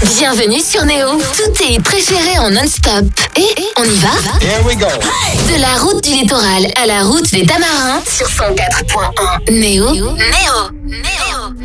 Bienvenue sur Néo. Tous tes préférés en non-stop. Et on y va? Here we go. De la route du littoral à la route des Tamarins sur 104.1. Néo.